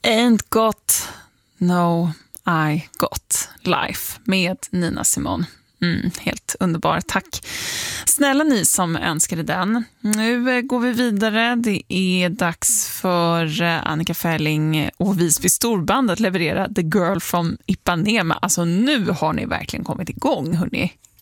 Ain't got no I got life med Nina Simone. Helt underbar, tack. Snälla ni som önskade den. Nu går vi vidare. Det är dags för Annika Färling och Visby Storband att leverera The Girl from Ipanema. Alltså nu har ni verkligen kommit igång, hörni.